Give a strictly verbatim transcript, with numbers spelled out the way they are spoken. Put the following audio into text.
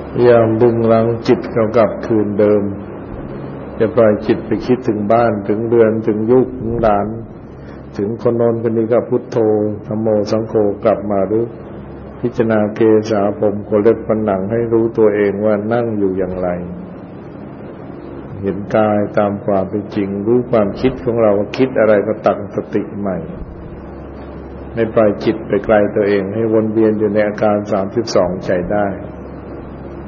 พยายามดึงรั้งจิตเรากลับคืนเดิมอย่าปล่อยจิตไปคิดถึงบ้านถึงเรือนถึงลูกถึงหลานถึงคนโน้นคนนี้ก็พุทโธธัมโมสังโฆกลับมาหรือพิจารณาเกศาผมขนเล็บฟันหนังให้รู้ตัวเองว่านั่งอยู่อย่างไรเห็นกายตามความเป็นจริงรู้ความคิดของเราว่าคิดอะไรก็ตั้งสติใหม่ไม่ปล่อยจิตไปไกลตัวเองให้วนเวียนอยู่ในอาการสามสิบสองใจได้